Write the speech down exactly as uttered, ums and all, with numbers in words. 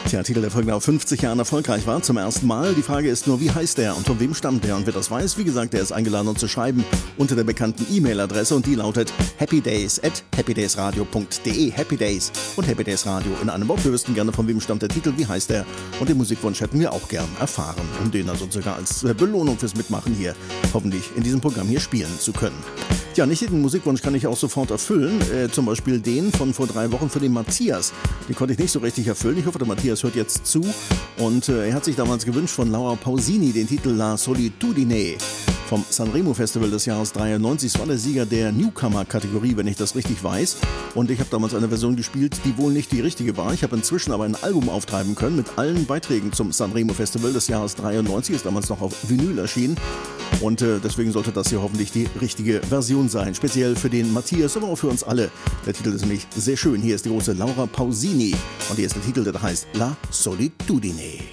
Tja, Titel, der vor genau fünfzig Jahren erfolgreich war, zum ersten Mal. Die Frage ist nur, wie heißt der und von wem stammt der? Und wer das weiß, wie gesagt, der ist eingeladen, uns zu schreiben unter der bekannten E-Mail-Adresse und die lautet happydays at happydaysradio punkt de. Happydays und Happy Days Radio in einem Wort. Wir wüssten gerne, von wem stammt der Titel, wie heißt der und den Musikwunsch hätten wir auch gern erfahren, um den also sogar als Belohnung fürs Mitmachen hier hoffentlich in diesem Programm hier spielen zu können. Ja, nicht jeden Musikwunsch kann ich auch sofort erfüllen. Äh, zum Beispiel den von vor drei Wochen für den Matthias. Den konnte ich nicht so richtig erfüllen. Ich hoffe, der Matthias hört jetzt zu. Und äh, er hat sich damals gewünscht von Laura Pausini den Titel La Solitudine vom Sanremo Festival des Jahres dreiundneunzig. Es war der Sieger der Newcomer-Kategorie, wenn ich das richtig weiß. Und ich habe damals eine Version gespielt, die wohl nicht die richtige war. Ich habe inzwischen aber ein Album auftreiben können mit allen Beiträgen zum Sanremo Festival des Jahres dreiundneunzig. Ist damals noch auf Vinyl erschienen. Und äh, deswegen sollte das hier hoffentlich die richtige Version sein. Speziell für den Matthias, aber auch für uns alle. Der Titel ist nämlich sehr schön. Hier ist die große Laura Pausini. Und hier ist der Titel, der heißt La Solitudine.